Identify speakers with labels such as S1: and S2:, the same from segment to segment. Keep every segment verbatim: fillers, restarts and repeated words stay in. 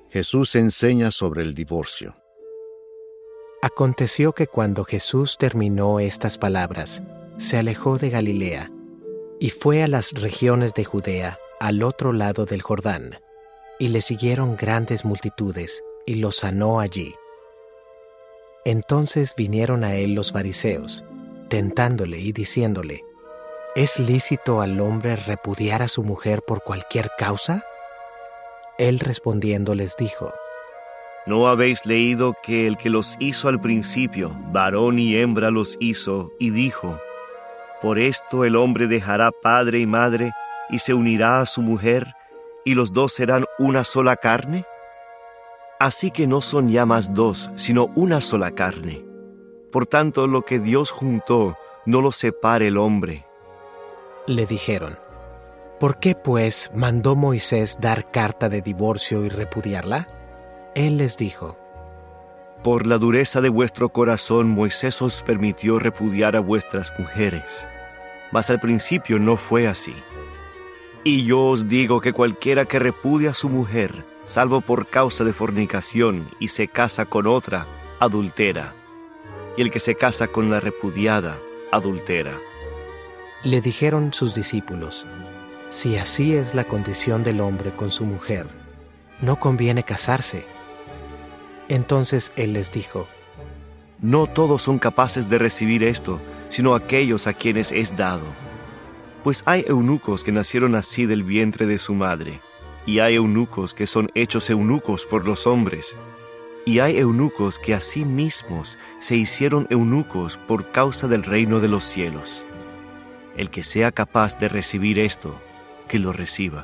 S1: Jesús enseña sobre el divorcio.
S2: Aconteció que cuando Jesús terminó estas palabras, se alejó de Galilea y fue a las regiones de Judea, al otro lado del Jordán, y le siguieron grandes multitudes, y los sanó allí. Entonces vinieron a él los fariseos, tentándole y diciéndole: ¿Es lícito al hombre repudiar a su mujer por cualquier causa? Él respondiendo les dijo:
S3: ¿No habéis leído que el que los hizo al principio, varón y hembra los hizo, y dijo: Por esto el hombre dejará padre y madre, y se unirá a su mujer, y los dos serán una sola carne? Así que no son ya más dos, sino una sola carne. Por tanto, lo que Dios juntó, no lo separe el hombre.
S2: Le dijeron: ¿Por qué, pues, mandó Moisés dar carta de divorcio y repudiarla? Él les dijo:
S3: Por la dureza de vuestro corazón, Moisés os permitió repudiar a vuestras mujeres. Mas al principio no fue así. Y yo os digo que cualquiera que repudia a su mujer, salvo por causa de fornicación, y se casa con otra, adultera. Y el que se casa con la repudiada, adultera.
S2: Le dijeron sus discípulos: Si así es la condición del hombre con su mujer, no conviene casarse. Entonces él les dijo:
S3: No todos son capaces de recibir esto, sino aquellos a quienes es dado. Pues hay eunucos que nacieron así del vientre de su madre, y hay eunucos que son hechos eunucos por los hombres, y hay eunucos que a sí mismos se hicieron eunucos por causa del reino de los cielos. El que sea capaz de recibir esto, que lo reciba.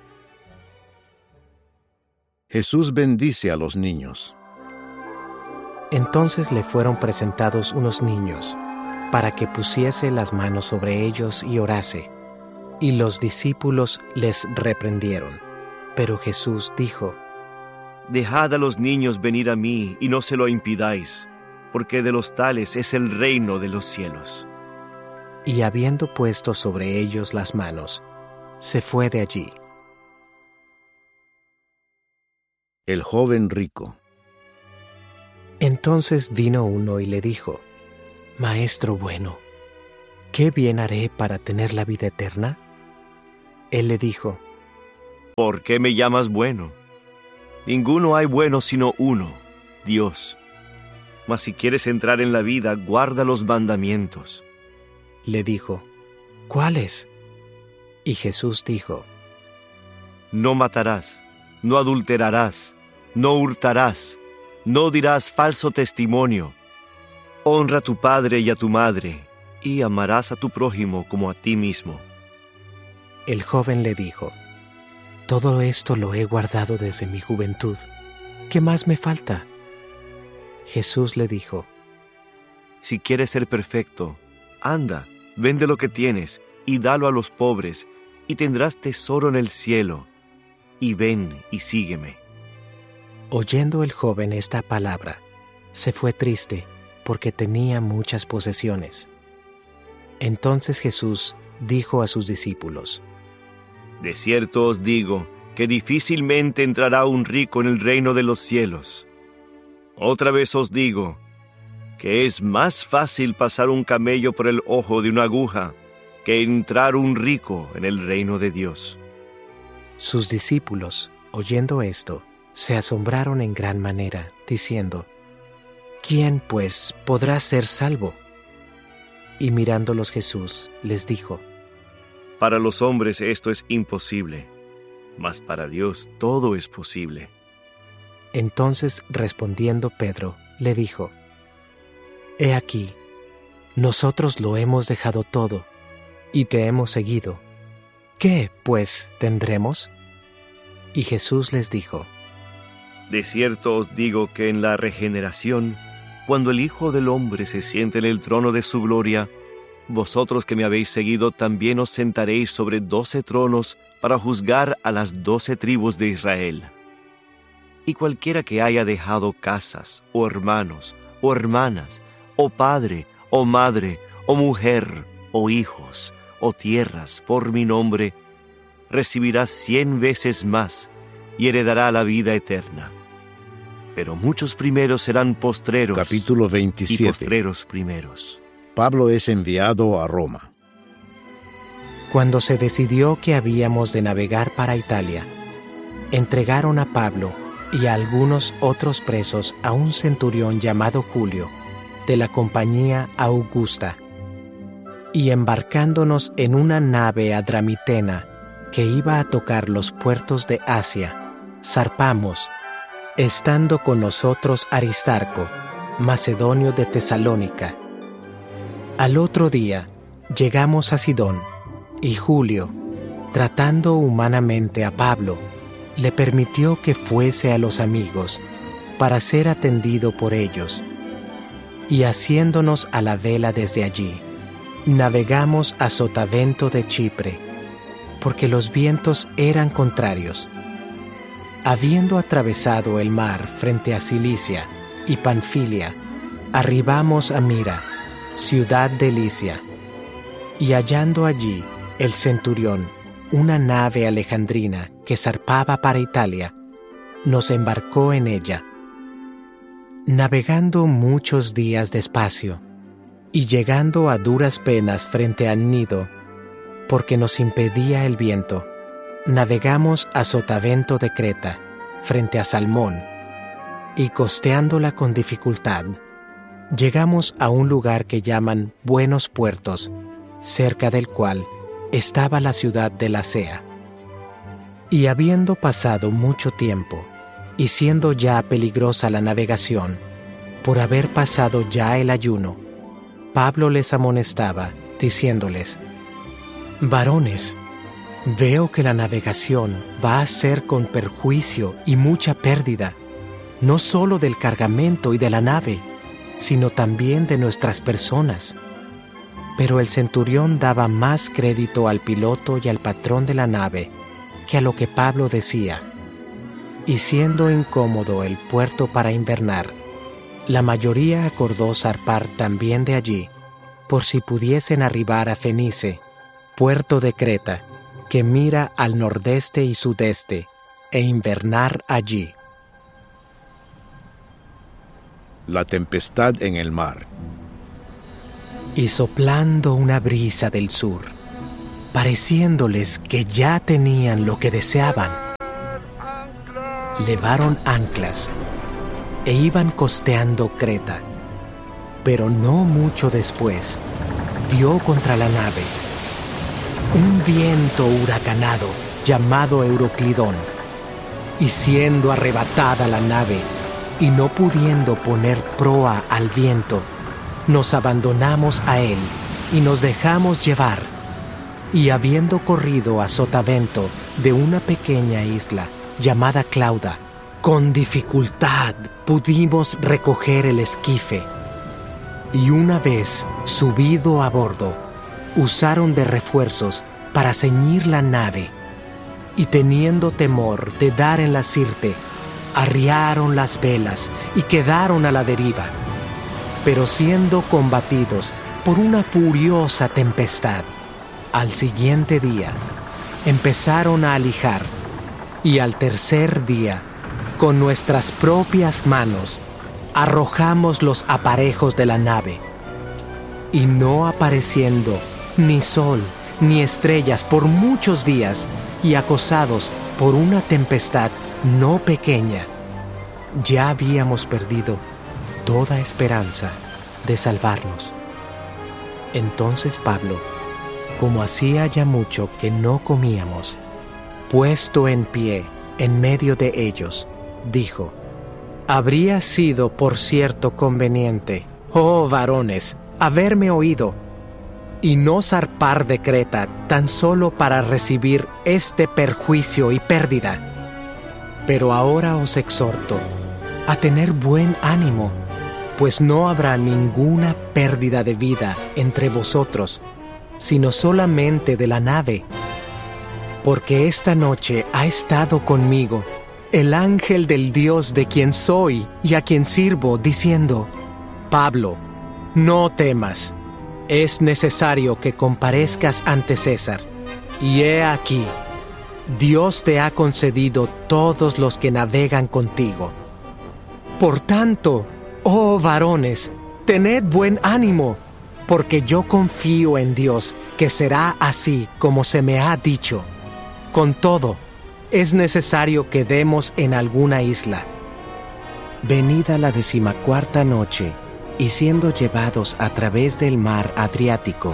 S1: Jesús bendice a los niños.
S2: Entonces le fueron presentados unos niños, para que pusiese las manos sobre ellos y orase. Y los discípulos les reprendieron. Pero Jesús dijo:
S3: Dejad a los niños venir a mí, y no se lo impidáis, porque de los tales es el reino de los cielos.
S2: Y habiendo puesto sobre ellos las manos, se fue de allí.
S1: El joven rico.
S2: Entonces vino uno y le dijo: Maestro bueno, ¿qué bien haré para tener la vida eterna? Él le dijo:
S3: ¿Por qué me llamas bueno? Ninguno hay bueno sino uno, Dios. Mas si quieres entrar en la vida, guarda los mandamientos.
S2: Le dijo: ¿Cuáles? Y Jesús dijo:
S3: No matarás, no adulterarás, no hurtarás, no dirás falso testimonio. Honra a tu padre y a tu madre, y amarás a tu prójimo como a ti mismo.
S2: El joven le dijo: Todo esto lo he guardado desde mi juventud. ¿Qué más me falta? Jesús le dijo:
S3: Si quieres ser perfecto, anda, vende lo que tienes, y dalo a los pobres, y tendrás tesoro en el cielo. Y ven y sígueme.
S2: Oyendo el joven esta palabra, se fue triste, porque tenía muchas posesiones. Entonces Jesús dijo a sus discípulos:
S3: De cierto os digo, que difícilmente entrará un rico en el reino de los cielos. Otra vez os digo, que es más fácil pasar un camello por el ojo de una aguja, que entrar un rico en el reino de Dios.
S2: Sus discípulos, oyendo esto, se asombraron en gran manera, diciendo: ¿Quién, pues, podrá ser salvo? Y mirándolos Jesús, les dijo:
S3: Para los hombres esto es imposible, mas para Dios todo es posible.
S2: Entonces, respondiendo Pedro, le dijo: He aquí, nosotros lo hemos dejado todo, y te hemos seguido. ¿Qué, pues, tendremos? Y Jesús les dijo:
S3: De cierto os digo que en la regeneración, cuando el Hijo del Hombre se siente en el trono de su gloria, vosotros que me habéis seguido también os sentaréis sobre doce tronos para juzgar a las doce tribus de Israel. Y cualquiera que haya dejado casas, o hermanos, o hermanas, o padre, o madre, o mujer, o hijos, o tierras por mi nombre, recibirá cien veces más y heredará la vida eterna. pero muchos primeros serán postreros.
S1: Capítulo
S3: Y
S1: veintisiete.
S3: postreros primeros.
S1: Pablo es enviado a Roma.
S2: Cuando se decidió que habíamos de navegar para Italia, entregaron a Pablo y a algunos otros presos a un centurión llamado Julio, de la compañía Augusta, y embarcándonos en una nave adramitena que iba a tocar los puertos de Asia, zarpamos, estando con nosotros Aristarco, macedonio de Tesalónica. Al otro día llegamos a Sidón, y Julio, tratando humanamente a Pablo, le permitió que fuese a los amigos para ser atendido por ellos. Y haciéndonos a la vela desde allí, navegamos a Sotavento de Chipre, porque los vientos eran contrarios. Habiendo atravesado el mar frente a Cilicia y Panfilia, arribamos a Mira, ciudad de Licia, y hallando allí el centurión una nave alejandrina que zarpaba para Italia, nos embarcó en ella. Navegando muchos días despacio, y llegando a duras penas frente a Gnido, porque nos impedía el viento, navegamos a Sotavento de Creta, frente a Salmón, y costeándola con dificultad, llegamos a un lugar que llaman Buenos Puertos, cerca del cual estaba la ciudad de Lasea. Y habiendo pasado mucho tiempo, y siendo ya peligrosa la navegación, por haber pasado ya el ayuno, Pablo les amonestaba, diciéndoles: Varones, veo que la navegación va a ser con perjuicio y mucha pérdida, no solo del cargamento y de la nave, sino también de nuestras personas. Pero el centurión daba más crédito al piloto y al patrón de la nave que a lo que Pablo decía. Y siendo incómodo el puerto para invernar, la mayoría acordó zarpar también de allí, por si pudiesen arribar a Fenice, puerto de Creta, que mira al nordeste y sudeste, e invernar allí.
S1: La tempestad en el mar.
S2: Y soplando una brisa del sur, pareciéndoles que ya tenían lo que deseaban, levaron anclas e iban costeando Creta. Pero no mucho después, dio contra la nave un viento huracanado llamado Euroclidón, y siendo arrebatada la nave y no pudiendo poner proa al viento, nos abandonamos a él y nos dejamos llevar, y habiendo corrido a sotavento de una pequeña isla llamada Clauda, con dificultad pudimos recoger el esquife, y una vez subido a bordo, usaron de refuerzos para ceñir la nave, y teniendo temor de dar en la sirte, arriaron las velas y quedaron a la deriva. Pero siendo combatidos por una furiosa tempestad, al siguiente día empezaron a alijar, y al tercer día, con nuestras propias manos, arrojamos los aparejos de la nave, y no apareciendo ni sol ni estrellas por muchos días, y acosados por una tempestad no pequeña, ya habíamos perdido toda esperanza de salvarnos. Entonces Pablo, como hacía ya mucho que no comíamos, puesto en pie en medio de ellos, dijo: Habría sido por cierto conveniente, oh varones, haberme oído, y no zarpar de Creta tan solo para recibir este perjuicio y pérdida. Pero ahora os exhorto a tener buen ánimo, pues no habrá ninguna pérdida de vida entre vosotros, sino solamente de la nave. Porque esta noche ha estado conmigo el ángel del Dios de quien soy y a quien sirvo, diciendo: Pablo, no temas, es necesario que comparezcas ante César, y he aquí, Dios te ha concedido todos los que navegan contigo. Por tanto, oh varones, tened buen ánimo, porque yo confío en Dios que será así como se me ha dicho. Con todo, es necesario que demos en alguna isla. Venida la decimacuarta noche, y siendo llevados a través del mar Adriático,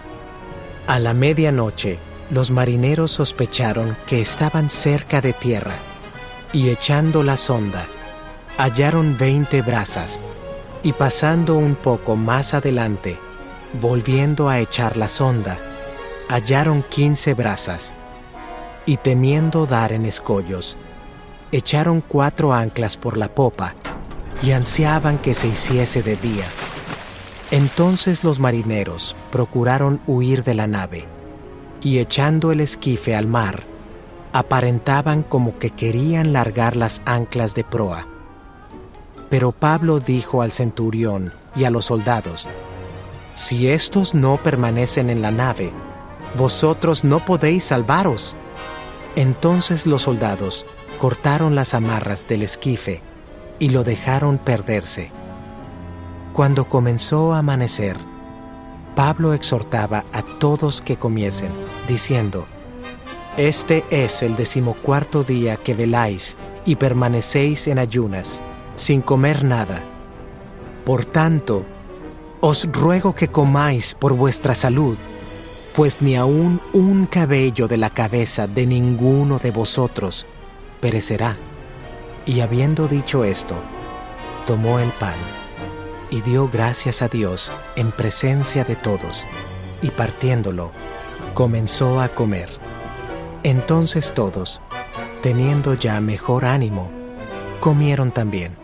S2: a la medianoche, los marineros sospecharon que estaban cerca de tierra, y echando la sonda, hallaron veinte brazas, y pasando un poco más adelante, volviendo a echar la sonda, hallaron quince brazas, y temiendo dar en escollos, echaron cuatro anclas por la popa, y ansiaban que se hiciese de día. Entonces los marineros procuraron huir de la nave, y echando el esquife al mar, aparentaban como que querían largar las anclas de proa. Pero Pablo dijo al centurión y a los soldados: «Si estos no permanecen en la nave, vosotros no podéis salvaros». Entonces los soldados cortaron las amarras del esquife y lo dejaron perderse. Cuando comenzó a amanecer, Pablo exhortaba a todos que comiesen, diciendo: «Este es el decimocuarto día que veláis y permanecéis en ayunas, sin comer nada. Por tanto, os ruego que comáis por vuestra salud, pues ni aun un cabello de la cabeza de ninguno de vosotros perecerá». Y habiendo dicho esto, tomó el pan, y dio gracias a Dios en presencia de todos, y partiéndolo, comenzó a comer. Entonces todos, teniendo ya mejor ánimo, comieron también.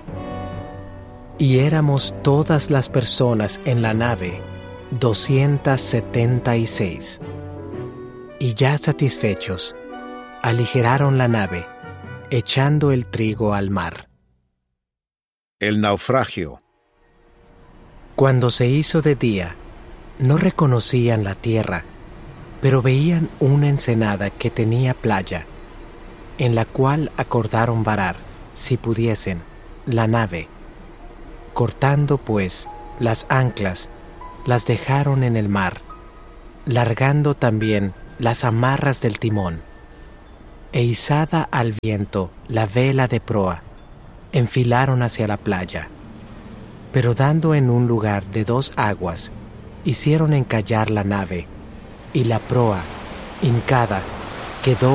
S2: Y éramos todas las personas en la nave, doscientas setenta y seis. Y ya satisfechos, aligeraron la nave, echando el trigo al mar.
S1: El naufragio.
S2: Cuando se hizo de día, no reconocían la tierra, pero veían una ensenada que tenía playa, en la cual acordaron varar, si pudiesen, la nave. Cortando, pues, las anclas, las dejaron en el mar, largando también las amarras del timón. E izada al viento la vela de proa, enfilaron hacia la playa. Pero dando en un lugar de dos aguas, hicieron encallar la nave, y la proa, hincada, quedó